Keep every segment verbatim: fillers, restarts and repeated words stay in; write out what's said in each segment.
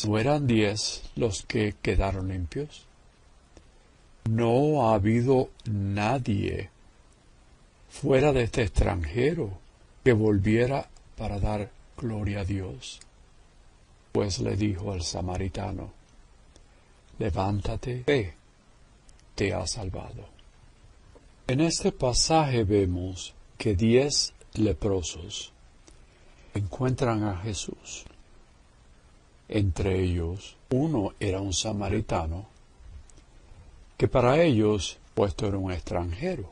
¿No eran diez los que quedaron limpios? No ha habido nadie fuera de este extranjero que volviera para dar gloria a Dios. Pues le dijo al samaritano: levántate, ve, te ha salvado. En este pasaje vemos que diez leprosos encuentran a Jesús. Entre ellos, uno era un samaritano, que para ellos, puesto era un extranjero.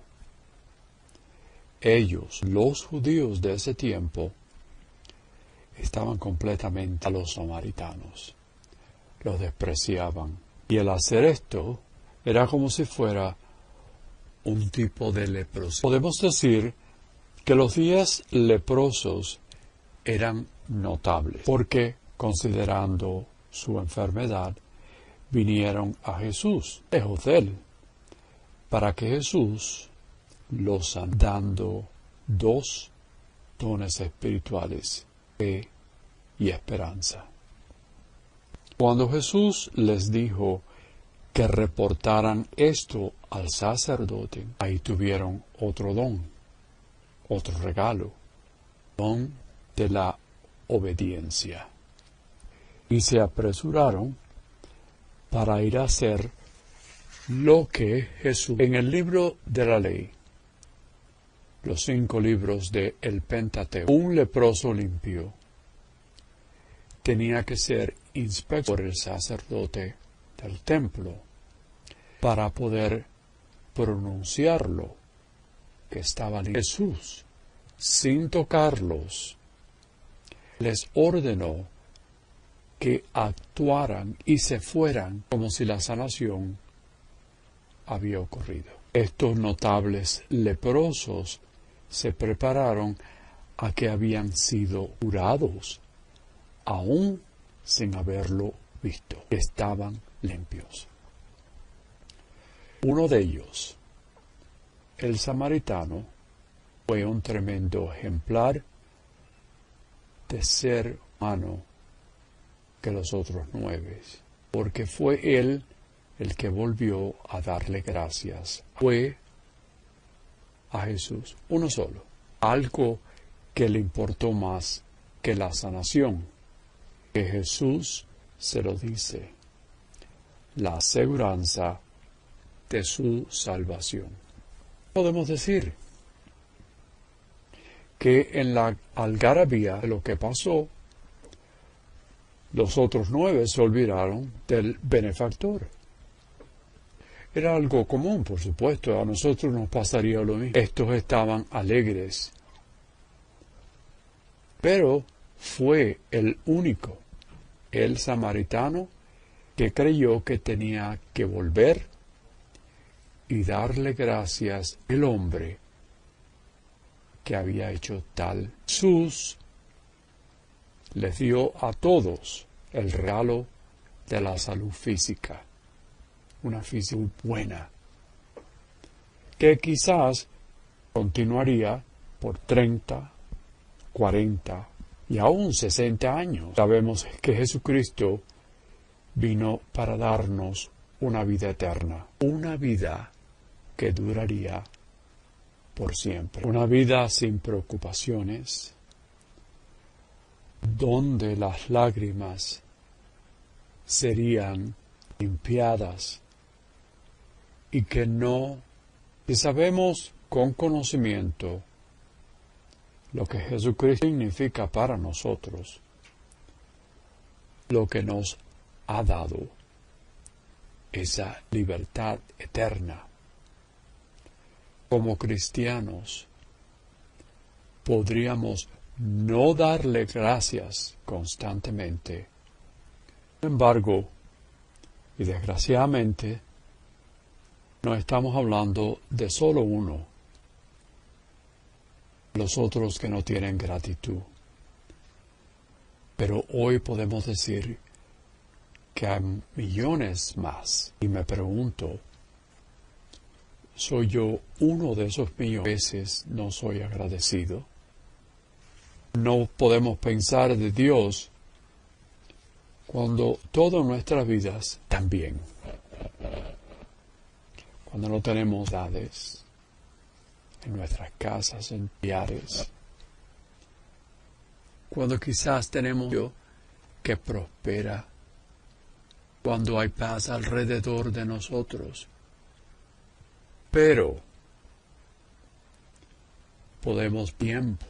Ellos, los judíos de ese tiempo, estaban completamente a los samaritanos. Los despreciaban. Y el hacer esto era como si fuera un tipo de leprosidad. Podemos decir que los diez leprosos eran notables, porque, considerando su enfermedad, vinieron a Jesús, lejos de él, para que Jesús los sanara, dando dos dones espirituales: fe y esperanza. Cuando Jesús les dijo que reportaran esto al sacerdote, ahí tuvieron otro don, otro regalo, don de la obediencia. Y se apresuraron para ir a hacer lo que Jesús, en el libro de la ley, los cinco libros del Pentateuco, un leproso limpio tenía que ser inspeccionado por el sacerdote del templo para poder pronunciarlo que estaba limpio. Jesús, sin tocarlos, les ordenó que actuaran y se fueran como si la sanación había ocurrido. Estos notables leprosos se prepararon a que habían sido curados, aún sin haberlo visto. Estaban limpios. Uno de ellos, el samaritano, fue un tremendo ejemplar de ser humano que los otros nueve, porque fue él el que volvió a darle gracias. Fue a Jesús, uno solo, algo que le importó más que la sanación, que Jesús se lo dice, la aseguranza de su salvación. Podemos decir que en la algarabía de lo que pasó, los otros nueve se olvidaron del benefactor. Era algo común, por supuesto, a nosotros nos pasaría lo mismo. Estos estaban alegres. Pero fue el único, el samaritano, que creyó que tenía que volver y darle gracias al hombre que había hecho tal. Jesús les dio a todos el regalo de la salud física, una física buena, que quizás continuaría por treinta, cuarenta y aún sesenta años. Sabemos que Jesucristo vino para darnos una vida eterna, una vida que duraría por siempre, una vida sin preocupaciones, donde las lágrimas serían limpiadas y que no, si sabemos con conocimiento lo que Jesucristo significa para nosotros, lo que nos ha dado esa libertad eterna. Como cristianos, podríamos no darle gracias constantemente. Sin embargo, y desgraciadamente, no estamos hablando de solo uno, los otros que no tienen gratitud. Pero hoy podemos decir que hay millones más. Y me pregunto, ¿soy yo uno de esos millones? Veces no soy agradecido. No podemos pensar de Dios Cuando todas nuestras vidas también. Cuando no tenemos edades en nuestras casas, en diarios. Cuando quizás tenemos Dios que prospera. Cuando hay paz alrededor de nosotros. Pero podemos tiempo,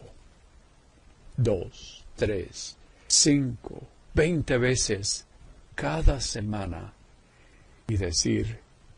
dos, tres, cinco, veinte veces cada semana y decir,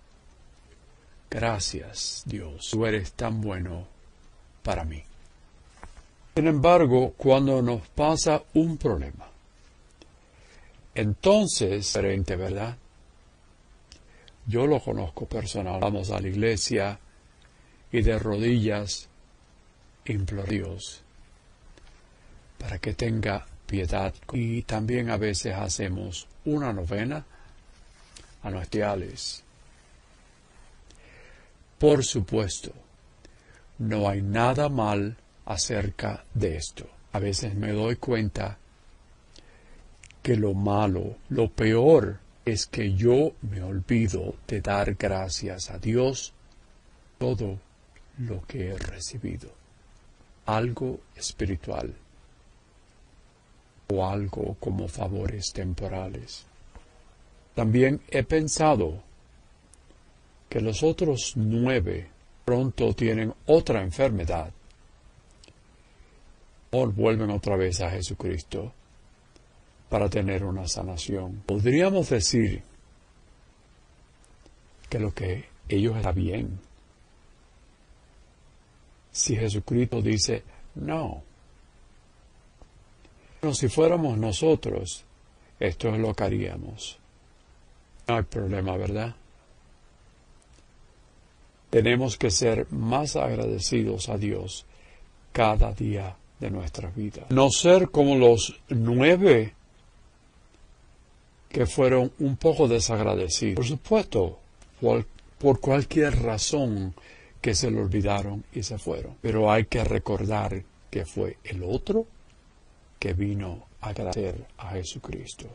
gracias Dios, tú eres tan bueno para mí. Sin embargo, cuando nos pasa un problema, entonces, diferente, ¿verdad? Yo lo conozco personal. Vamos a la iglesia y de rodillas imploro a Dios para que tenga piedad. Y también a veces hacemos una novena a nuestros. Por supuesto, no hay nada mal acerca de esto. A veces me doy cuenta que lo malo, lo peor, es que yo me olvido de dar gracias a Dios por todo lo que he recibido. Algo espiritual o algo como favores temporales. También he pensado que los otros nueve pronto tienen otra enfermedad o vuelven otra vez a Jesucristo para tener una sanación. Podríamos decir que lo que ellos está bien. Si Jesucristo dice, no. Pero si fuéramos nosotros, esto es lo que haríamos. No hay problema, ¿verdad? Tenemos que ser más agradecidos a Dios cada día de nuestra vida. No ser como los nueve que fueron un poco desagradecidos. Por supuesto, por, por cualquier razón que se lo olvidaron y se fueron. Pero hay que recordar que fue el otro que vino a agradecer a Jesucristo.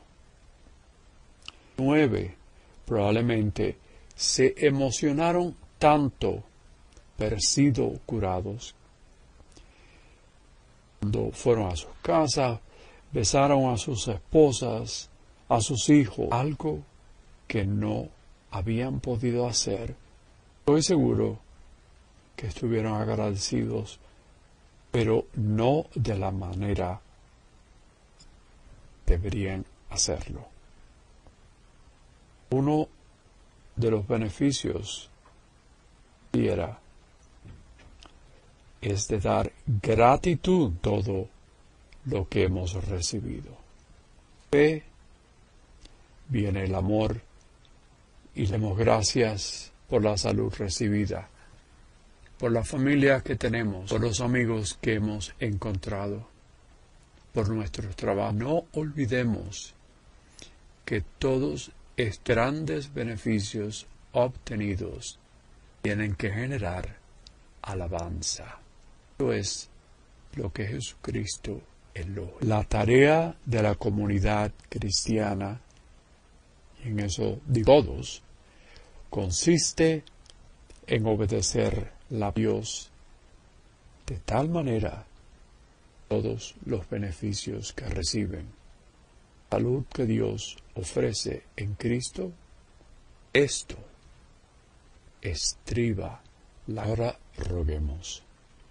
Nueve probablemente se emocionaron tanto haber sido curados. Cuando fueron a sus casas, besaron a sus esposas, a sus hijos, algo que no habían podido hacer. Estoy seguro que estuvieron agradecidos, pero no de la manera que deberían hacerlo. Uno de los beneficios era es de dar gratitud a todo lo que hemos recibido. Fe, viene el amor y le damos gracias por la salud recibida, por la familia que tenemos, por los amigos que hemos encontrado, por nuestros trabajos. No olvidemos que todos estos grandes beneficios obtenidos tienen que generar alabanza. Esto es lo que Jesucristo elogia. La tarea de la comunidad cristiana, y en eso digo todos, consiste en obedecer a Dios de tal manera todos los beneficios que reciben. La salud que Dios ofrece en Cristo, esto estriba la. Ahora roguemos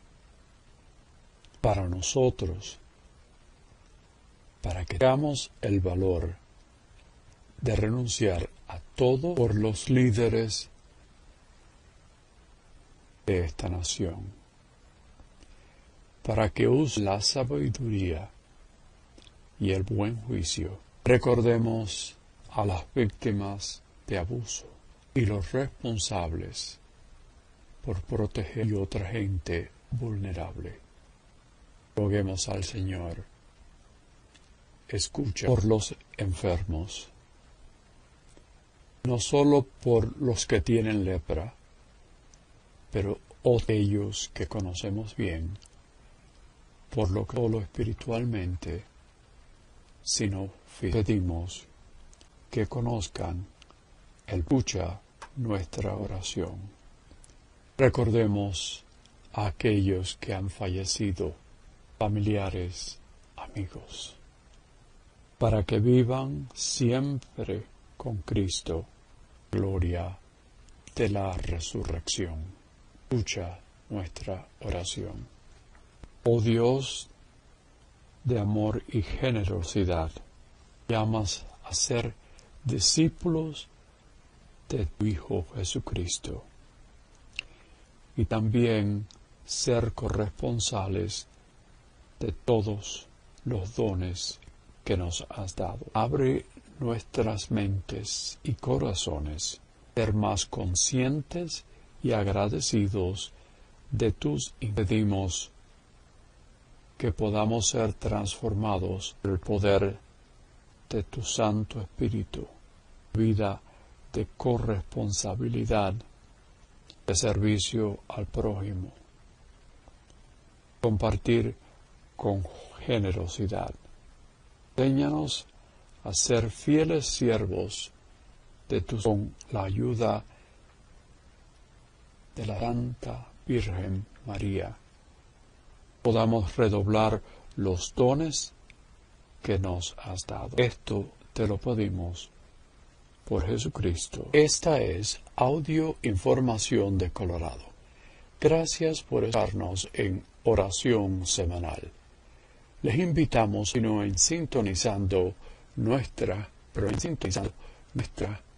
para nosotros, para que tengamos el valor de renunciar a todo por los líderes de esta nación, para que use la sabiduría y el buen juicio. Recordemos a las víctimas de abuso y los responsables por proteger a otra gente vulnerable. Roguemos al Señor. Escucha por los enfermos, no solo por los que tienen lepra, pero aquellos que conocemos bien, por lo que solo espiritualmente sino pedimos que conozcan el escucha nuestra oración. Recordemos a aquellos que han fallecido, familiares, amigos, para que vivan siempre con Cristo, gloria de la resurrección. Escucha nuestra oración. Oh Dios de amor y generosidad, llamas a ser discípulos de tu Hijo Jesucristo y también ser corresponsales de todos los dones que nos has dado. Abre nuestras mentes y corazones, ser más conscientes y agradecidos de tus y pedimos que podamos ser transformados por el poder de tu Santo Espíritu, vida de corresponsabilidad, de servicio al prójimo, compartir con generosidad. Enséñanos a ser fieles siervos de tu con la ayuda de la Santa Virgen María. Podamos redoblar los dones que nos has dado. Esto te lo pedimos por Jesucristo. Esta es Audio Información de Colorado. Gracias por estarnos en oración semanal. Les invitamos a continuar sintonizando nuestra, pero en sintonizando nuestra